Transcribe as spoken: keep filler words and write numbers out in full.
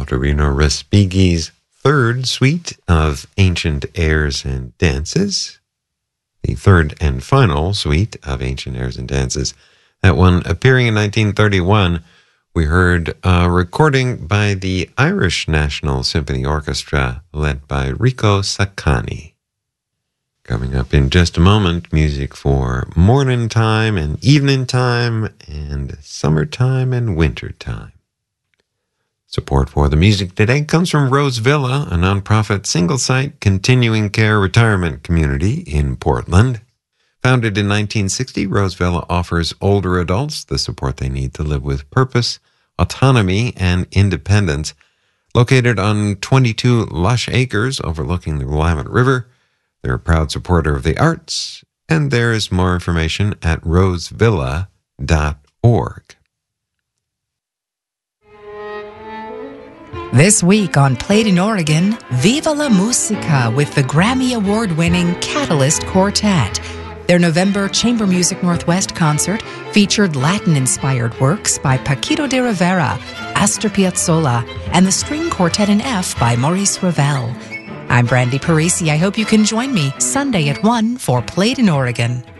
Balderino Respighi's third suite of Ancient Airs and Dances, the third and final suite of Ancient Airs and Dances. That one appearing in nineteen thirty-one. We heard a recording by the Irish National Symphony Orchestra, led by Rico Saccani. Coming up in just a moment, music for morning time and evening time and summertime and winter time. Support for the music today comes from Rose Villa, a nonprofit single-site continuing care retirement community in Portland. Founded in nineteen sixty, Rose Villa offers older adults the support they need to live with purpose, autonomy, and independence. Located on twenty-two lush acres overlooking the Willamette River, they're a proud supporter of the arts, and there is more information at rose villa dot org. This week on Played in Oregon, Viva la Musica with the Grammy Award-winning Catalyst Quartet. Their November Chamber Music Northwest concert featured Latin-inspired works by Paquito de Rivera, Astor Piazzolla, and the String Quartet in F by Maurice Ravel. I'm Brandy Parisi. I hope you can join me Sunday at one for Played in Oregon.